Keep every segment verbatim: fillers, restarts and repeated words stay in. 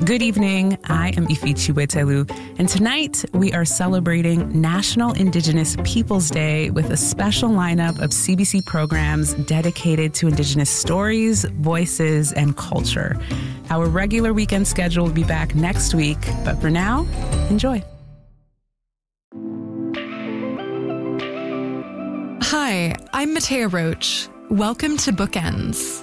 Good evening. I am Ifi Chiwetelu, and tonight we are celebrating National Indigenous Peoples Day with a special lineup of C B C programs dedicated to Indigenous stories, voices, and culture. Our regular weekend schedule will be back next week, but for now, enjoy. Hi, I'm Matea Roach. Welcome to Bookends.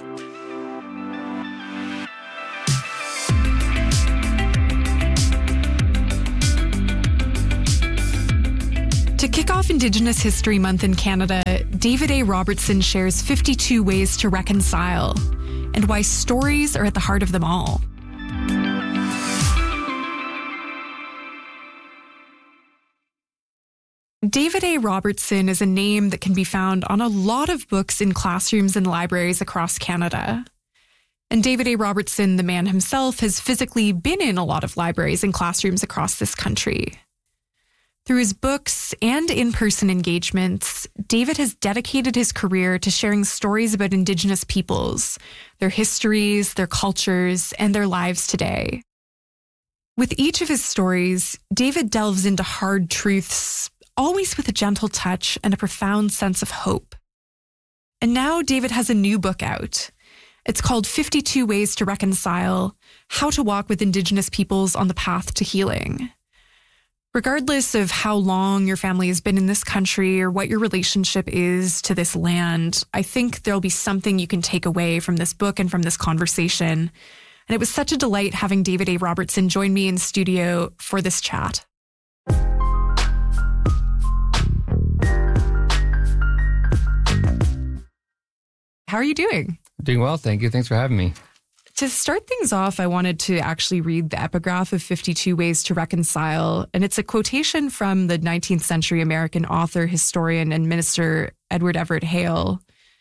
To kick off Indigenous History Month in Canada, David A. Robertson shares fifty-two ways to reconcile and why stories are at the heart of them all. David A. Robertson is a name that can be found on a lot of books in classrooms and libraries across Canada. And David A. Robertson, the man himself, has physically been in a lot of libraries and classrooms across this country. Through his books and in-person engagements, David has dedicated his career to sharing stories about Indigenous peoples, their histories, their cultures, and their lives today. With each of his stories, David delves into hard truths, always with a gentle touch and a profound sense of hope. And now David has a new book out. It's called fifty-two Ways to Reconcile: How to Walk with Indigenous Peoples on the Path to Healing. Regardless of how long your family has been in this country or what your relationship is to this land, I think there'll be something you can take away from this book and from this conversation. And it was such a delight having David A. Robertson join me in studio for this chat. How are you doing? Doing well, thank you. Thanks for having me. To start things off, I wanted to actually read the epigraph of fifty-two Ways to Reconcile. And it's a quotation from the nineteenth century American author, historian, and minister Edward Everett Hale.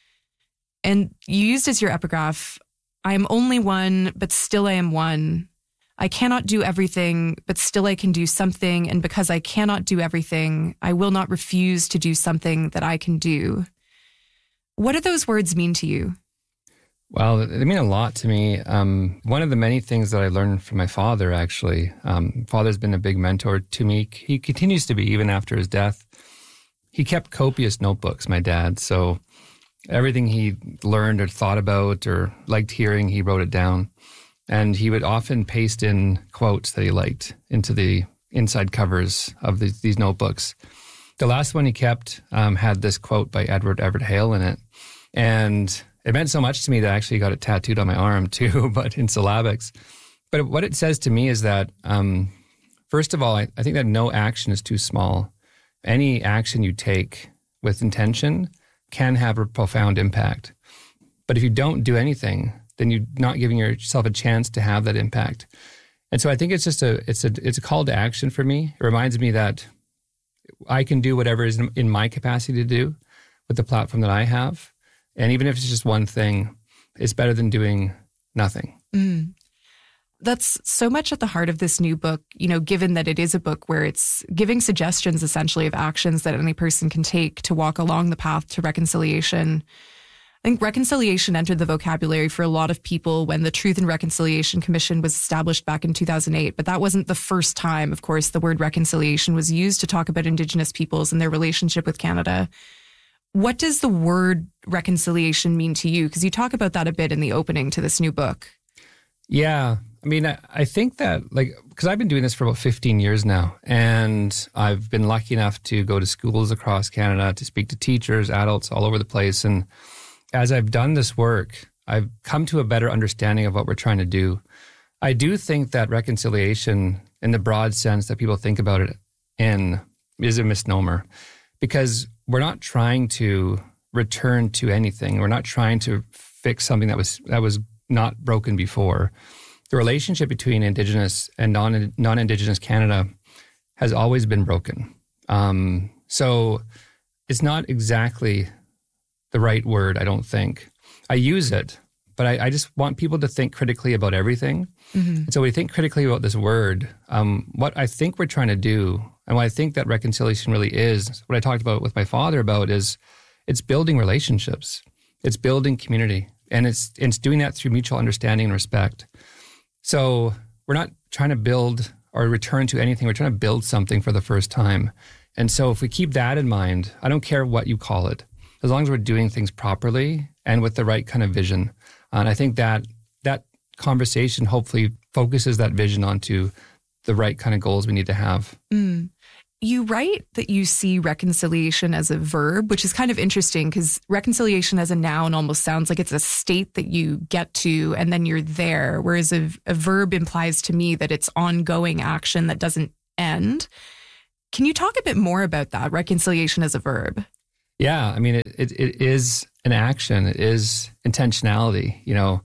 And you used as your epigraph, "I am only one, but still I am one. I cannot do everything, but still I can do something. And because I cannot do everything, I will not refuse to do something that I can do." What do those words mean to you? Well, they mean a lot to me. Um, one of the many things that I learned from my father, actually, um, father's been a big mentor to me. He continues to be, even after his death. He kept copious notebooks, my dad. So everything he learned or thought about or liked hearing, he wrote it down. And he would often paste in quotes that he liked into the inside covers of the, these notebooks. The last one he kept um, had this quote by Edward Everett Hale in it. And it meant so much to me that I actually got it tattooed on my arm too, but in syllabics. But what it says to me is that, um, first of all, I, I think that no action is too small. Any action you take with intention can have a profound impact. But if you don't do anything, then you're not giving yourself a chance to have that impact. And so I think it's just a it's a it's a call to action for me. It reminds me that I can do whatever is in my capacity to do with the platform that I have. And even if it's just one thing, it's better than doing nothing. Mm. That's so much at the heart of this new book, you know, given that it is a book where it's giving suggestions essentially of actions that any person can take to walk along the path to reconciliation. I think reconciliation entered the vocabulary for a lot of people when the Truth and Reconciliation Commission was established back in two thousand eight. But that wasn't the first time, of course, the word reconciliation was used to talk about Indigenous peoples and their relationship with Canada. What does the word reconciliation mean to you? Because you talk about that a bit in the opening to this new book. Yeah. I mean, I, I think that, like, because I've been doing this for about fifteen years now, and I've been lucky enough to go to schools across Canada to speak to teachers, adults all over the place. And as I've done this work, I've come to a better understanding of what we're trying to do. I do think that reconciliation, in the broad sense that people think about it in, is a misnomer, because we're not trying to return to anything. We're not trying to fix something that was that was not broken before. The relationship between Indigenous and non, non-Indigenous Canada has always been broken. Um, so it's not exactly the right word, I don't think. I use it, but I, I just want people to think critically about everything. Mm-hmm. And so when we think critically about this word, um, what I think we're trying to do, and what I think that reconciliation really is, what I talked about with my father about is, it's building relationships. It's building community. And it's it's doing that through mutual understanding and respect. So we're not trying to build or return to anything. We're trying to build something for the first time. And so if we keep that in mind, I don't care what you call it, as long as we're doing things properly and with the right kind of vision. And I think that that conversation hopefully focuses that vision onto the right kind of goals we need to have. Mm. You write that you see reconciliation as a verb, which is kind of interesting because reconciliation as a noun almost sounds like it's a state that you get to and then you're there, whereas a, a verb implies to me that it's ongoing action that doesn't end. Can you talk a bit more about that, reconciliation as a verb? Yeah, I mean, it, it, it is an action. It is intentionality. You know,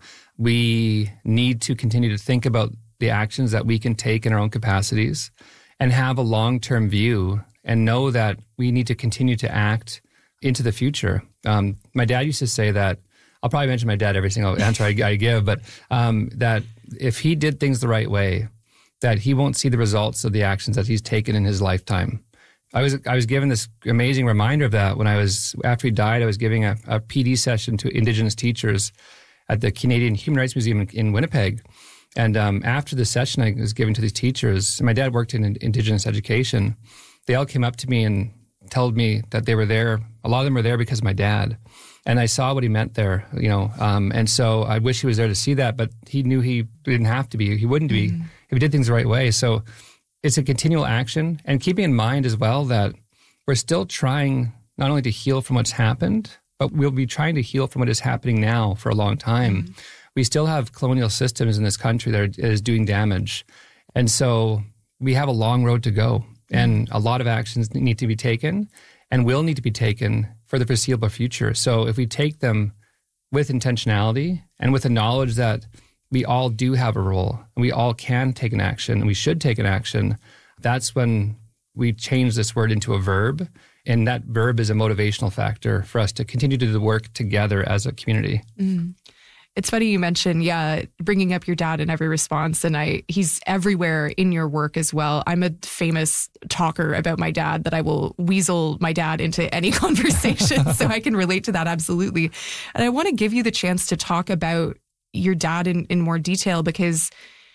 we need to continue to think about the actions that we can take in our own capacities and have a long-term view and know that we need to continue to act into the future. Um, my dad used to say that, I'll probably mention my dad every single answer I, I give, but um, that if he did things the right way, that he won't see the results of the actions that he's taken in his lifetime. I was I was given this amazing reminder of that when I was, after he died, I was giving a, a P D session to Indigenous teachers at the Canadian Human Rights Museum in, in Winnipeg. And um, after the session I was giving to these teachers, my dad worked in Indigenous education. They all came up to me and told me that they were there. A lot of them were there because of my dad. And I saw what he meant there, you know. Um, and so I wish he was there to see that, but he knew he didn't have to be. He wouldn't be mm. if he did things the right way. So it's a continual action. And keeping in mind as well that we're still trying not only to heal from what's happened, but we'll be trying to heal from what is happening now for a long time. Mm. We still have colonial systems in this country that are, is doing damage. And so we have a long road to go. And a lot of actions need to be taken and will need to be taken for the foreseeable future. So if we take them with intentionality and with the knowledge that we all do have a role and we all can take an action and we should take an action, that's when we change this word into a verb. And that verb is a motivational factor for us to continue to do the work together as a community. Mm. It's funny you mentioned, yeah, bringing up your dad in every response, and I he's everywhere in your work as well. I'm a famous talker about my dad that I will weasel my dad into any conversation, so I can relate to that absolutely. And I want to give you the chance to talk about your dad in, in more detail because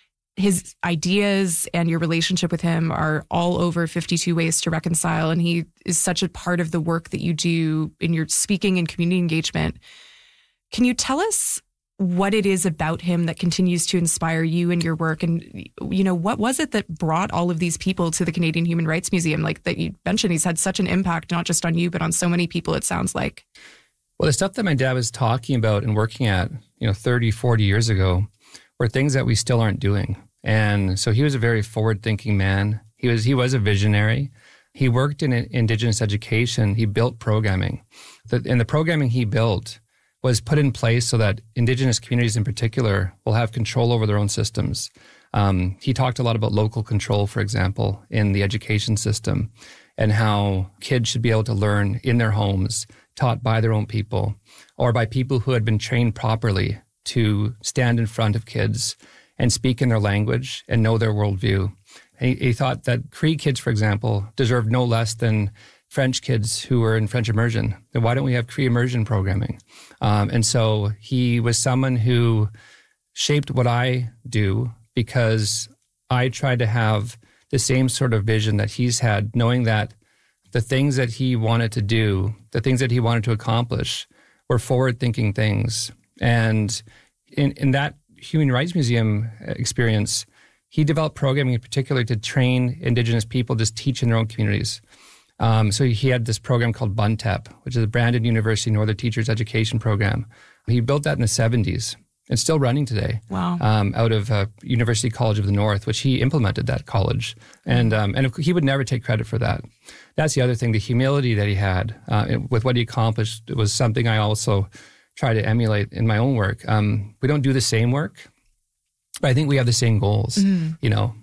his ideas and your relationship with him are all over fifty-two Ways to Reconcile, and he is such a part of the work that you do in your speaking and community engagement. Can you tell us what it is about him that continues to inspire you in your work? And, you know, what was it that brought all of these people to the Canadian Human Rights Museum? Like that you mentioned, he's had such an impact, not just on you, but on so many people, it sounds like. Well, the stuff that my dad was talking about and working at, you know, thirty, forty years ago were things that we still aren't doing. And so he was a very forward-thinking man. He was, he was a visionary. He worked in Indigenous education. He built programming. And the programming he built was put in place so that Indigenous communities in particular will have control over their own systems. Um, he talked a lot about local control, for example, in the education system and how kids should be able to learn in their homes, taught by their own people or by people who had been trained properly to stand in front of kids and speak in their language and know their worldview. And he, he thought that Cree kids, for example, deserved no less than French kids who were in French immersion. Then why don't we have Cree immersion programming? Um, and so he was someone who shaped what I do because I tried to have the same sort of vision that he's had, knowing that the things that he wanted to do, the things that he wanted to accomplish were forward-thinking things. And in, in that Human Rights Museum experience, he developed programming in particular to train Indigenous people to teach in their own communities. Um, so he had this program called B U N T E P, which is the Brandon University Northern Teachers Education Program. He built that in the seventies. It's still running today. Wow. Um, out of uh, University College of the North, which he implemented that college. And um, and he would never take credit for that. That's the other thing, the humility that he had uh, with what he accomplished was something I also try to emulate in my own work. Um, we don't do the same work, but I think we have the same goals, mm. you know.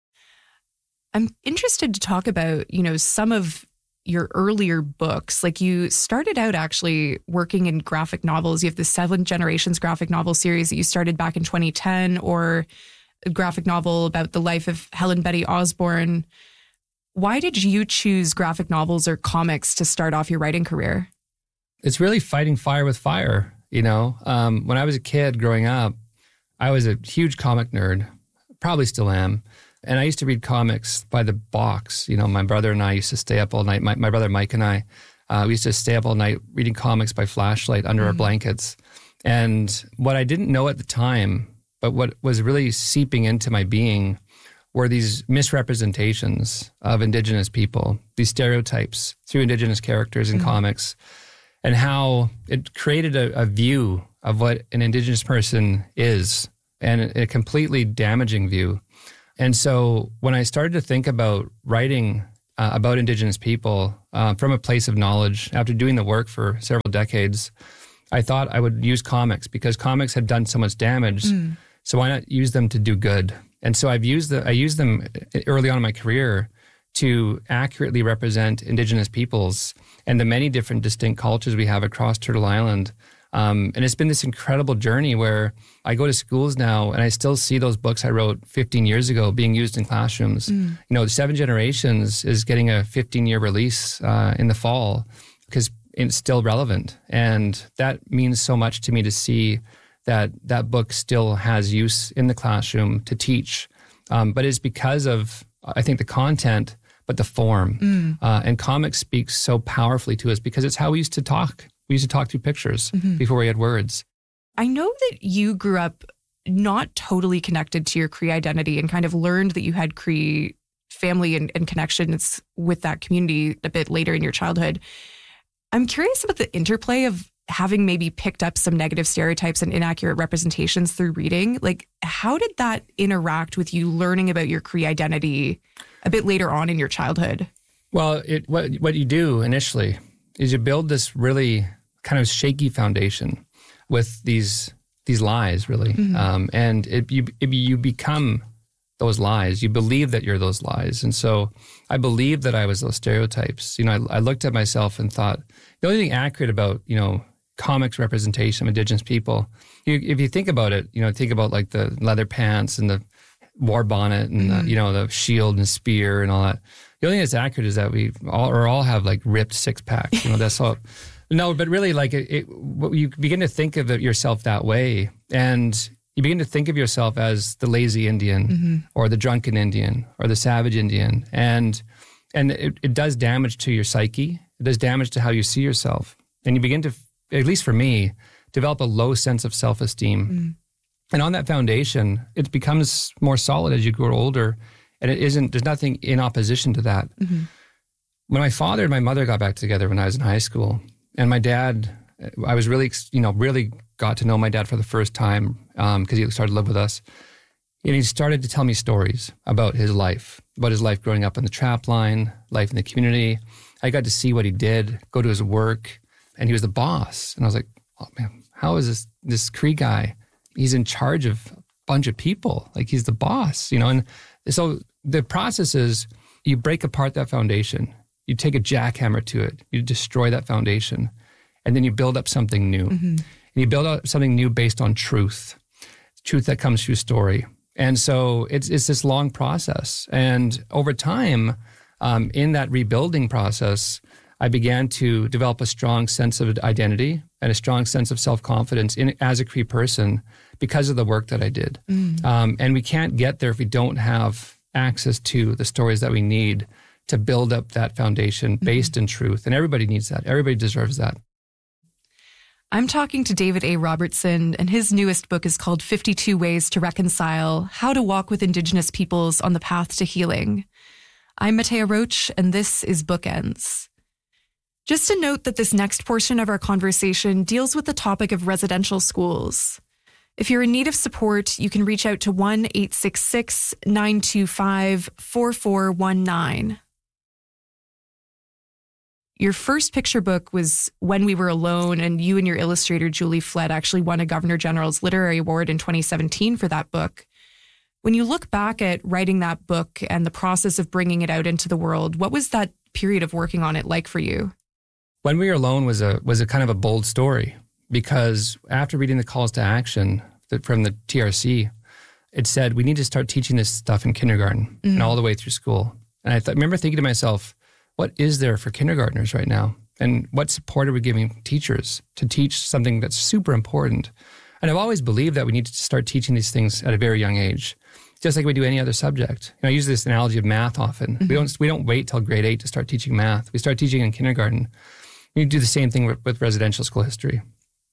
I'm interested to talk about, you know, some of your earlier books. Like you started out actually working in graphic novels. You have the Seven Generations graphic novel series that you started back in twenty ten, or a graphic novel about the life of Helen Betty Osborne. Why did you choose graphic novels or comics to start off your writing career? It's really fighting fire with fire. You know, um, when I was a kid growing up, I was a huge comic nerd. probably still am. And I used to read comics by the box. You know, my brother and I used to stay up all night. My, my brother Mike and I, uh, we used to stay up all night reading comics by flashlight under mm-hmm. our blankets. And what I didn't know at the time, but what was really seeping into my being were these misrepresentations of Indigenous people, these stereotypes through Indigenous characters in mm-hmm. comics, and how it created a, a view of what an Indigenous person is, and a, a completely damaging view. And so when I started to think about writing uh, about Indigenous people uh, from a place of knowledge, after doing the work for several decades, I thought I would use comics because comics had done so much damage. Mm. So why not use them to do good? And so I've used the I used them early on in my career to accurately represent Indigenous peoples and the many different distinct cultures we have across Turtle Island. Um, and it's been this incredible journey where I go to schools now and I still see those books I wrote fifteen years ago being used in classrooms. Mm. You know, Seven Generations is getting a fifteen-year release uh, in the fall because it's still relevant. And that means so much to me to see that that book still has use in the classroom to teach. Um, but it's because of, I think, the content, but the form. Mm. Uh, and comics speaks so powerfully to us because it's how we used to talk. We used to talk through pictures mm-hmm. before we had words. I know that you grew up not totally connected to your Cree identity and kind of learned that you had Cree family and, and connections with that community a bit later in your childhood. I'm curious about the interplay of having maybe picked up some negative stereotypes and inaccurate representations through reading. Like, how did that interact with you learning about your Cree identity a bit later on in your childhood? Well, it, what what you do initially is you build this really kind of shaky foundation with these these lies, really, mm-hmm. um, and it, you it, you become those lies. You believe that you're those lies, and so I believed that I was those stereotypes. You know, I, I looked at myself and thought the only thing accurate about you know comics representation of Indigenous people, you, if you think about it, you know, think about like the leather pants and the war bonnet and mm-hmm. the, you know the shield and spear and all that. The only thing that's accurate is that we all or all have like ripped six packs. You know, that's all. No, but really, like it, it, you begin to think of yourself that way, and you begin to think of yourself as the lazy Indian, mm-hmm. or the drunken Indian, or the savage Indian, and and it, it does damage to your psyche. It does damage to how you see yourself, and you begin to, at least for me, develop a low sense of self-esteem. Mm-hmm. And on that foundation, it becomes more solid as you grow older. And it isn't, there's nothing in opposition to that. Mm-hmm. When my father and my mother got back together when I was in high school, and my dad, I was really, you know, really got to know my dad for the first time because um, he started to live with us. And he started to tell me stories about his life, about his life growing up on the trap line, life in the community. I got to see what he did, go to his work, and he was the boss. And I was like, oh man, how is this, this Cree guy? He's in charge of a bunch of people. Like he's the boss, you know? And so the process is you break apart that foundation. You take a jackhammer to it. You destroy that foundation. And then you build up something new. Mm-hmm. And you build up something new based on truth. Truth that comes through story. And so it's it's this long process. And over time, um, in that rebuilding process, I began to develop a strong sense of identity and a strong sense of self-confidence in as a Cree person because of the work that I did. Mm. Um, and we can't get there if we don't have access to the stories that we need to build up that foundation based mm-hmm. in truth. And everybody needs that. Everybody deserves that. I'm talking to David A. Robertson, and his newest book is called fifty-two Ways to Reconcile, How to Walk with Indigenous Peoples on the Path to Healing. I'm Matea Roach, and this is Bookends. Just a note that this next portion of our conversation deals with the topic of residential schools. If you're in need of support, you can reach out to one eight six six, nine two five, four four one nine. Your first picture book was When We Were Alone, and you and your illustrator, Julie Flett, actually won a Governor General's Literary Award in twenty seventeen for that book. When you look back at writing that book and the process of bringing it out into the world, what was that period of working on it like for you? When We Were Alone was a was a kind of a bold story, because after reading the calls to action that from the T R C, it said we need to start teaching this stuff in kindergarten mm-hmm. and all the way through school. And I th- remember thinking to myself, what is there for kindergartners right now? And what support are we giving teachers to teach something that's super important? And I've always believed that we need to start teaching these things at a very young age. just like we do any other subject. You know, I use this analogy of math often. Mm-hmm. We don't we don't wait till grade eight to start teaching math. We start teaching in kindergarten. We do the same thing with, with residential school history.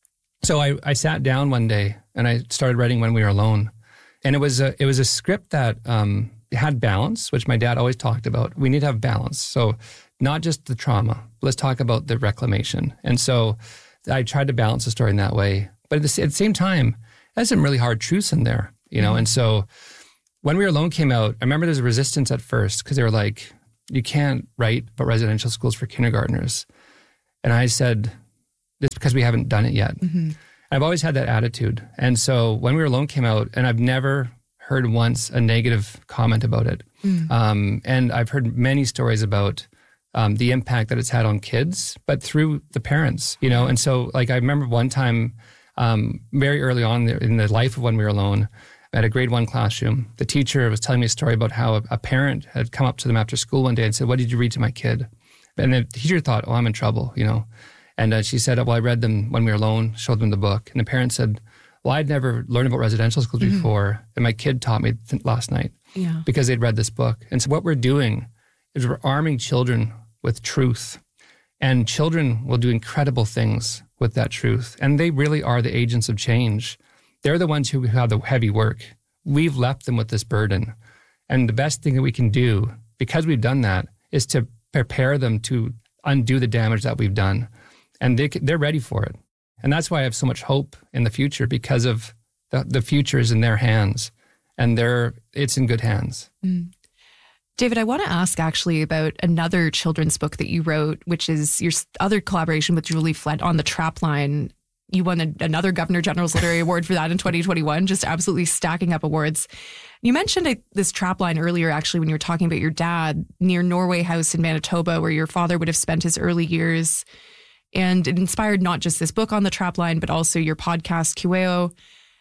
So I, I sat down one day and I started writing When We Were Alone. And it was a, it was a script that um, had balance, which my dad always talked about. We need to have balance. So not just the trauma, let's talk about the reclamation. And so I tried to balance the story in that way. But at the, at the same time, there's some really hard truths in there, you know? Mm-hmm. And so When We Were Alone came out, I remember there was a resistance at first because they were like, you can't write about residential schools for kindergartners. And I said, this is because we haven't done it yet. Mm-hmm. I've always had that attitude. And so When We Were Alone came out, and I've never heard once a negative comment about it. Mm. Um, and I've heard many stories about um, the impact that it's had on kids, but through the parents, you know? And so like I remember one time um, very early on in the life of When We Were Alone, at a grade one classroom, the teacher was telling me a story about how a, a parent had come up to them after school one day and said, what did you read to my kid? And the teacher thought, oh, I'm in trouble, you know? And uh, she said, well, I read them When We Were Alone, showed them the book. And the parent said, well, I'd never learned about residential schools mm-hmm. before. And my kid taught me th- last night yeah. because they'd read this book. And so what we're doing is we're arming children with truth. And children will do incredible things with that truth. And they really are the agents of change. They're the ones who have the heavy work. We've left them with this burden. And the best thing that we can do, because we've done that, is to prepare them to undo the damage that we've done. And they, they're ready for it. And that's why I have so much hope in the future, because of the, the future is in their hands, and they're it's in good hands. Mm. David, I want to ask actually about another children's book that you wrote, which is your other collaboration with Julie Flett on the Trapline. You won a, another Governor General's Literary Award for that in twenty twenty-one, just absolutely stacking up awards. You mentioned uh, this Trapline earlier, actually, when you were talking about your dad near Norway House in Manitoba, where your father would have spent his early years. And it inspired not just this book on the Trapline, but also your podcast, Kiweo.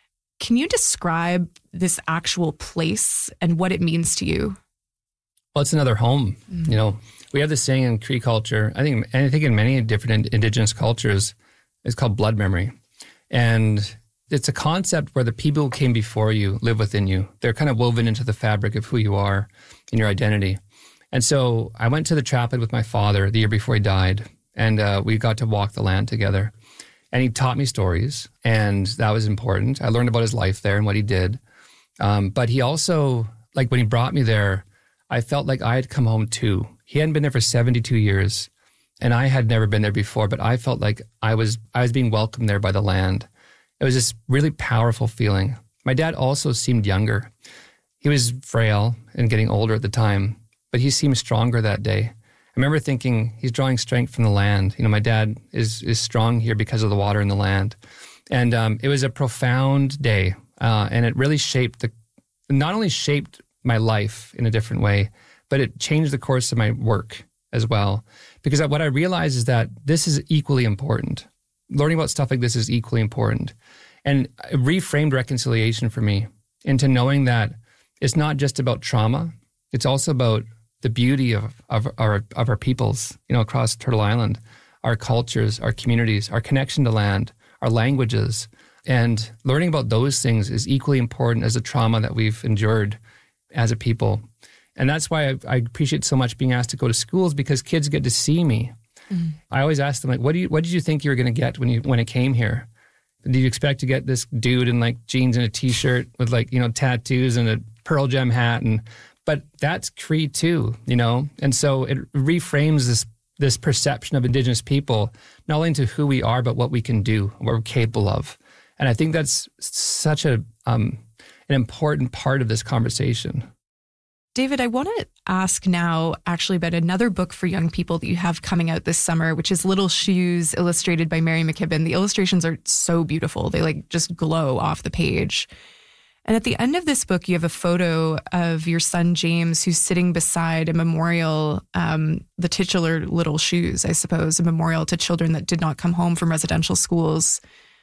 Can you describe this actual place and what it means to you? Well, it's another home. Mm-hmm. You know, we have this saying in Cree culture, I think, and I think in many different Indigenous cultures, it's called blood memory. And it's a concept where the people who came before you live within you. They're kind of woven into the fabric of who you are and your identity. And so I went to the Trapline with my father the year before he died. And uh, we got to walk the land together. And he taught me stories, and that was important. I learned about his life there and what he did. Um, but he also, like when he brought me there, I felt like I had come home too. He hadn't been there for seventy-two years, and I had never been there before, but I felt like I was I was being welcomed there by the land. It was this really powerful feeling. My dad also seemed younger. He was frail and getting older at the time, but he seemed stronger that day. I remember thinking, he's drawing strength from the land. You know, my dad is is strong here because of the water in the land. And um, it was a profound day. Uh, and it really shaped the, not only shaped my life in a different way, but it changed the course of my work as well. Because what I realized is that this is equally important. Learning about stuff like this is equally important. And it reframed reconciliation for me into knowing that it's not just about trauma. It's also about the beauty of, of our of our peoples, you know, across Turtle Island, our cultures, our communities, our connection to land, our languages. And learning about those things is equally important as the trauma that we've endured as a people. And that's why I, I appreciate so much being asked to go to schools, because kids get to see me. Mm. I always ask them, like, what do you what did you think you were going to get when you when it came here? Did you expect to get this dude in like jeans and a t-shirt with like, you know, tattoos and a Pearl Jam hat? And but that's Cree too, you know? And so it reframes this this perception of Indigenous people, not only to who we are, but what we can do, what we're capable of. And I think that's such a um, an important part of this conversation. David, I want to ask now actually about another book for young people that you have coming out this summer, which is Little Shoes, illustrated by Mary McKibben. The illustrations are so beautiful. They like just glow off the page. And at the end of this book, you have a photo of your son, James, who's sitting beside a memorial, um, the titular Little Shoes, I suppose, a memorial to children that did not come home from residential schools.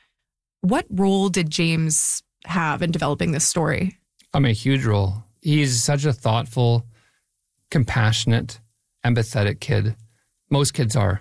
What role did James have in developing this story? I mean, a huge role. He's such a thoughtful, compassionate, empathetic kid. Most kids are.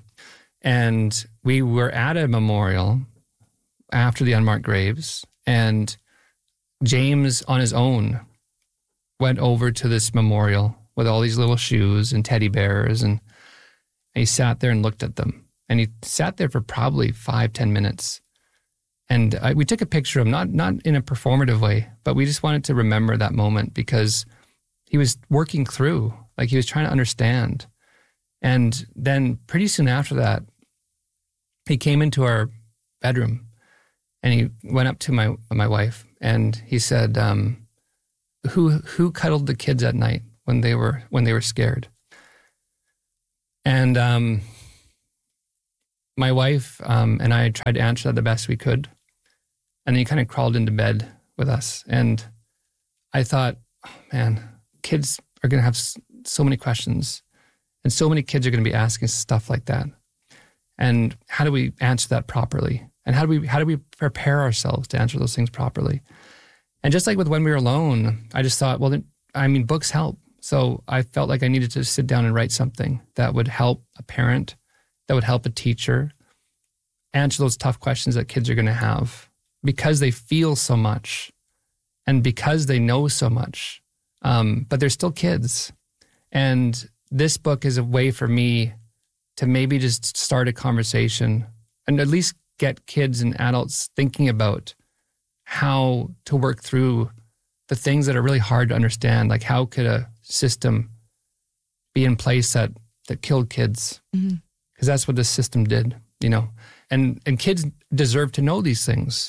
And we were at a memorial after the unmarked graves, and James, on his own, went over to this memorial with all these little shoes and teddy bears, and, and he sat there and looked at them. And he sat there for probably five, ten minutes. And I, we took a picture of him, not not in a performative way, but we just wanted to remember that moment because he was working through, like he was trying to understand. And then pretty soon after that, he came into our bedroom and he went up to my my wife and he said, um, "Who who cuddled the kids at night when they were when they were scared?" And um, my wife um, and I tried to answer that the best we could. And then he kind of crawled into bed with us. And I thought, oh, man, kids are going to have so many questions. And so many kids are going to be asking stuff like that. And how do we answer that properly? And how do we how do we prepare ourselves to answer those things properly? And just like with When We Were Alone, I just thought, well, then, I mean, books help. So I felt like I needed to sit down and write something that would help a parent, that would help a teacher answer those tough questions that kids are going to have because they feel so much and because they know so much. Um, but they're still kids. And this book is a way for me to maybe just start a conversation and at least get kids and adults thinking about how to work through the things that are really hard to understand. Like, how could a system be in place that, that killed kids? Mm-hmm. Because that's what this system did, you know. And and kids deserve to know these things.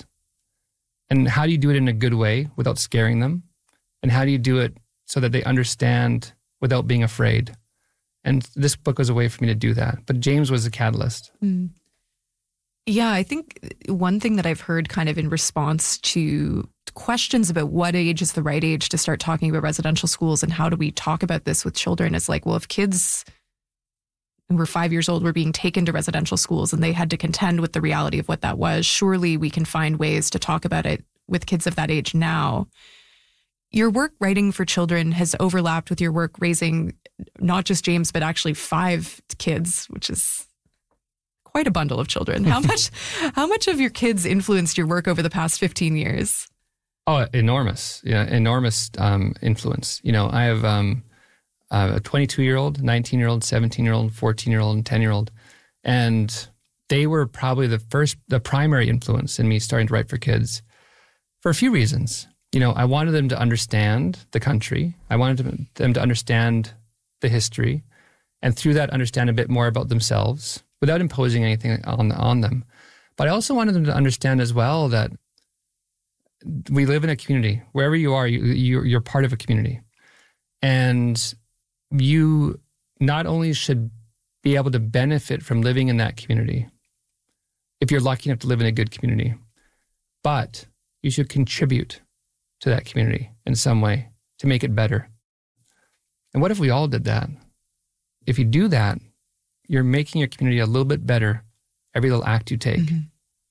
And how do you do it in a good way without scaring them? And how do you do it so that they understand without being afraid? And this book was a way for me to do that. But James was a catalyst. Mm. Yeah, I think one thing that I've heard kind of in response to questions about what age is the right age to start talking about residential schools and how do we talk about this with children is like, well, if kids who were five years old were being taken to residential schools and they had to contend with the reality of what that was, surely we can find ways to talk about it with kids of that age now. Your work writing for children has overlapped with your work raising not just James, but actually five kids, which is quite a bundle of children. How much, how much of your kids influenced your work over the past fifteen years? Oh, enormous. Yeah, enormous um, influence. You know, I have um, a twenty-two-year-old, nineteen-year-old, seventeen-year-old, fourteen-year-old, and ten-year-old. And they were probably the first, the primary influence in me starting to write for kids for a few reasons. You know, I wanted them to understand the country. I wanted them to understand the history, and through that understand a bit more about themselves without imposing anything on, on them. But I also wanted them to understand as well that we live in a community. Wherever you are, you, you're, you're part of a community. And you not only should be able to benefit from living in that community, if you're lucky enough to live in a good community, but you should contribute to that community in some way to make it better. And what if we all did that? If you do that, you're making your community a little bit better every little act you take. Mm-hmm.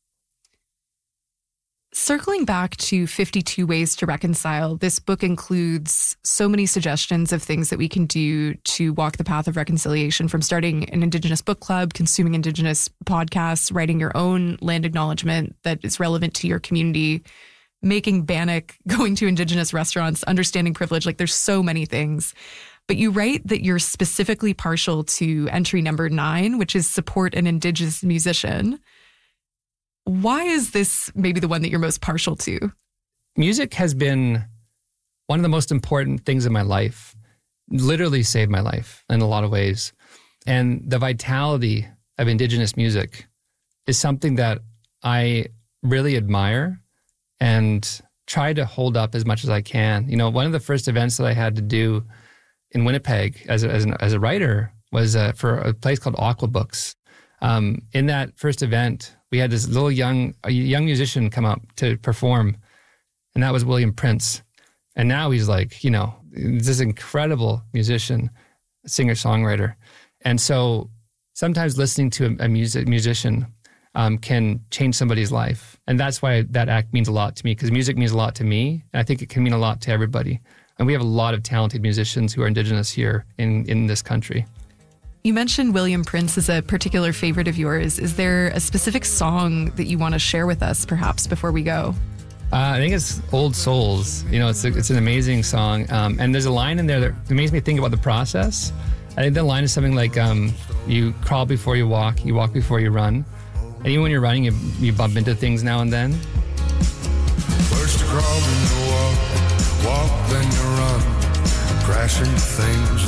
Circling back to fifty-two Ways to Reconcile, this book includes so many suggestions of things that we can do to walk the path of reconciliation, from starting an Indigenous book club, consuming Indigenous podcasts, writing your own land acknowledgement that is relevant to your community, making Bannock, going to Indigenous restaurants, understanding privilege. Like, there's so many things. But you write that you're specifically partial to entry number nine, which is support an Indigenous musician. Why is this maybe the one that you're most partial to? Music has been one of the most important things in my life, literally saved my life in a lot of ways. And the vitality of Indigenous music is something that I really admire and try to hold up as much as I can. You know, one of the first events that I had to do in Winnipeg as a, as, an, as a writer was uh, for a place called Aqua Books. Um, in that first event, we had this little young a young musician come up to perform, and that was William Prince. And now he's like, you know, this incredible musician, singer-songwriter. And so sometimes listening to a, a music musician um, can change somebody's life. And that's why that act means a lot to me, because music means a lot to me, and I think it can mean a lot to everybody. And we have a lot of talented musicians who are Indigenous here in, in this country. You mentioned William Prince as a particular favorite of yours. Is there a specific song that you want to share with us, perhaps, before we go? Uh, I think it's Old Souls. You know, it's a, it's an amazing song. Um, and there's a line in there that makes me think about the process. I think the line is something like, um, you crawl before you walk, you walk before you run. And even when you're running, you, you bump into things now and then. First you crawl, then you walk, walk, then you run. Crash into things.